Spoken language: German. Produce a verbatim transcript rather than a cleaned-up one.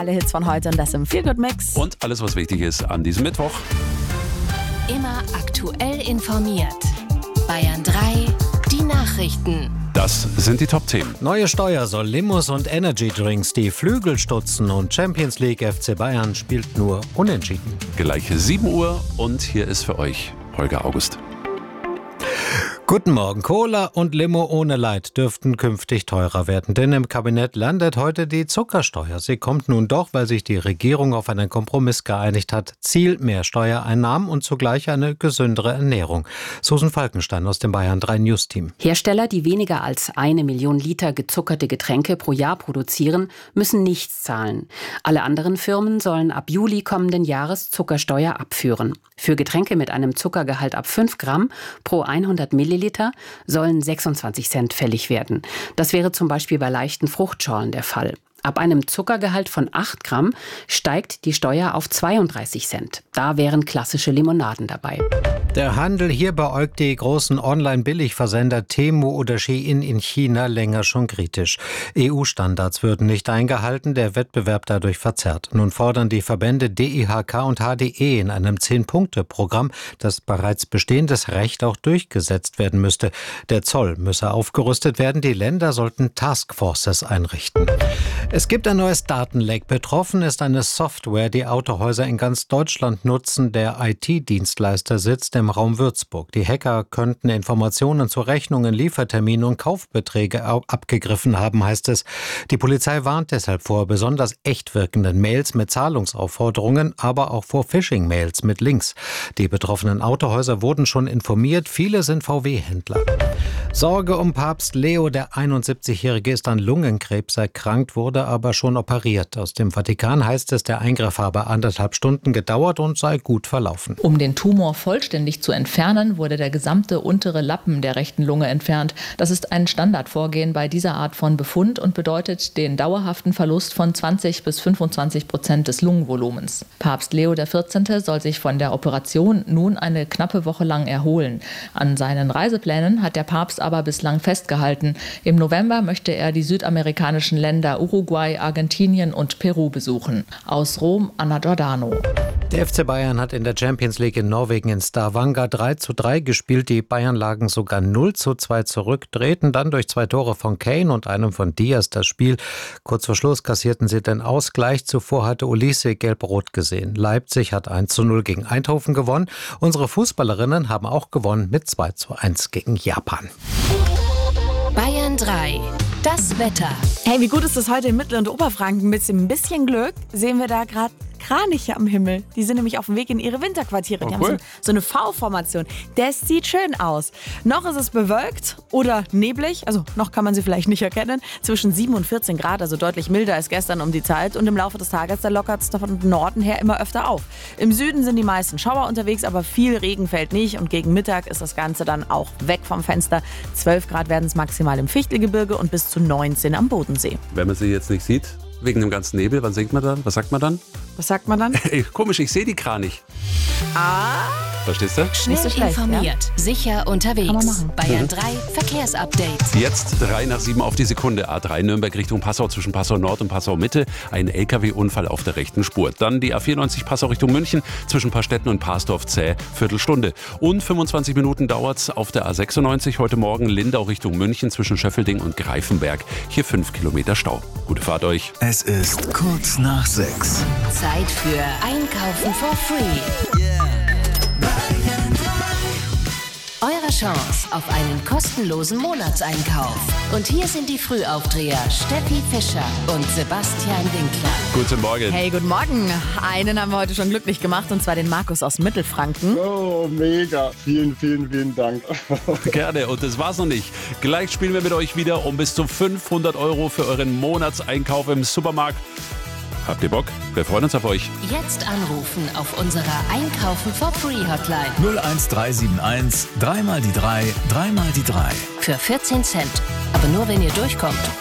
Alle Hits von heute und das im Feel Good Mix. Und alles, was wichtig ist an diesem Mittwoch. Immer aktuell informiert. Bayern drei, die Nachrichten. Das sind die Top-Themen. Neue Steuer soll Limos und Energy-Drinks die Flügel stutzen und Champions League F C Bayern spielt nur unentschieden. Gleich sieben Uhr und hier ist für euch Holger August. Guten Morgen. Cola und Limo ohne Leid dürften künftig teurer werden, denn im Kabinett landet heute die Zuckersteuer. Sie kommt nun doch, weil sich die Regierung auf einen Kompromiss geeinigt hat. Ziel: mehr Steuereinnahmen und zugleich eine gesündere Ernährung. Susan Falkenstein aus dem Bayern drei News Team. Hersteller, die weniger als eine Million Liter gezuckerte Getränke pro Jahr produzieren, müssen nichts zahlen. Alle anderen Firmen sollen ab Juli kommenden Jahres Zuckersteuer abführen. Für Getränke mit einem Zuckergehalt ab fünf Gramm pro hundert Milliliter sollen sechsundzwanzig Cent fällig werden. Das wäre zum Beispiel bei leichten Fruchtschorlen der Fall. Ab einem Zuckergehalt von acht Gramm steigt die Steuer auf zweiunddreißig Cent. Da wären klassische Limonaden dabei. Der Handel hier beäugt die großen Online-Billigversender Temu oder Shein in China länger schon kritisch. E U-Standards würden nicht eingehalten, der Wettbewerb dadurch verzerrt. Nun fordern die Verbände D I H K und H D E in einem zehn-Punkte-Programm, dass bereits bestehendes Recht auch durchgesetzt werden müsste. Der Zoll müsse aufgerüstet werden, die Länder sollten Taskforces einrichten. Es gibt ein neues Datenleck. Betroffen ist eine Software, die Autohäuser in ganz Deutschland nutzen. Der I T-Dienstleister sitzt im Raum Würzburg. Die Hacker könnten Informationen zu Rechnungen, Lieferterminen und Kaufbeträge abgegriffen haben, heißt es. Die Polizei warnt deshalb vor besonders echt wirkenden Mails mit Zahlungsaufforderungen, aber auch vor Phishing-Mails mit Links. Die betroffenen Autohäuser wurden schon informiert. Viele sind V W-Händler. Sorge um Papst Leo. Der einundsiebzigjährige ist an Lungenkrebs erkrankt, wurde aber schon operiert. Aus dem Vatikan heißt es, der Eingriff habe anderthalb Stunden gedauert und sei gut verlaufen. Um den Tumor vollständig zu entfernen, wurde der gesamte untere Lappen der rechten Lunge entfernt. Das ist ein Standardvorgehen bei dieser Art von Befund und bedeutet den dauerhaften Verlust von zwanzig bis fünfundzwanzig Prozent des Lungenvolumens. Papst Leo der vierzehnte soll sich von der Operation nun eine knappe Woche lang erholen. An seinen Reiseplänen hat der Papst aber bislang festgehalten. Im November möchte er die südamerikanischen Länder Uruguay, Argentinien und Peru besuchen. Aus Rom, Anna Giordano. Der F C Bayern hat in der Champions League in Norwegen in Stavanger drei zu drei gespielt. Die Bayern lagen sogar null zu zwei zurück, drehten dann durch zwei Tore von Kane und einem von Diaz das Spiel. Kurz vor Schluss kassierten sie den Ausgleich. Zuvor hatte Olise gelb-rot gesehen. Leipzig hat eins zu null gegen Eindhoven gewonnen. Unsere Fußballerinnen haben auch gewonnen mit zwei zu eins gegen Japan. Bayern drei. Das Wetter. Hey, wie gut ist das heute in Mittel- und Oberfranken? Mit ein bisschen Glück sehen wir da gerade Kraniche am Himmel. Die sind nämlich auf dem Weg in ihre Winterquartiere. Die Oh, haben cool. so, so eine V-Formation. Das sieht schön aus. Noch ist es bewölkt oder neblig. Also noch kann man sie vielleicht nicht erkennen. Zwischen sieben und vierzehn Grad, also deutlich milder als gestern um die Zeit. Und im Laufe des Tages, da lockert es von Norden her immer öfter auf. Im Süden sind die meisten Schauer unterwegs, aber viel Regen fällt nicht. Und gegen Mittag ist das Ganze dann auch weg vom Fenster. zwölf Grad werden es maximal im Fichtelgebirge und bis zu neunzehn am Bodensee. Wenn man sie jetzt nicht sieht, wegen dem ganzen Nebel, was singt man dann? Was sagt man dann? Was sagt man dann? Ey, komisch, ich sehe die Kranich. Ah, Verstehst du? Schnell so schlecht, informiert, sicher unterwegs. Kann man machen. Bayern drei Verkehrsupdate. Jetzt drei nach sieben auf die Sekunde. A drei Nürnberg Richtung Passau zwischen Passau Nord und Passau Mitte. Ein L K W-Unfall auf der rechten Spur. Dann die A vierundneunzig Passau Richtung München zwischen Pastetten und Parsdorf zäh. Viertelstunde. Und fünfundzwanzig Minuten dauert's auf der A sechsundneunzig heute Morgen Lindau Richtung München zwischen Schöffelding und Greifenberg. Hier fünf Kilometer Stau. Gute Fahrt euch. Es ist kurz nach sechs. Zeit für Einkaufen for free. Eure Chance auf einen kostenlosen Monatseinkauf. Und hier sind die Frühaufdreher Steffi Fischer und Sebastian Winkler. Guten Morgen. hey, guten Morgen. Einen haben wir heute schon glücklich gemacht, und zwar den Markus aus Mittelfranken. Oh, mega. Vielen, vielen, vielen Dank. Gerne. Und das war's noch nicht. Gleich spielen wir mit euch wieder um bis zu fünfhundert Euro für euren Monatseinkauf im Supermarkt. Habt ihr Bock? Wir freuen uns auf euch. Jetzt anrufen auf unserer Einkaufen for free Hotline. null eins drei sieben eins, dreimal die drei, dreimal die drei. Für vierzehn Cent. Aber nur wenn ihr durchkommt.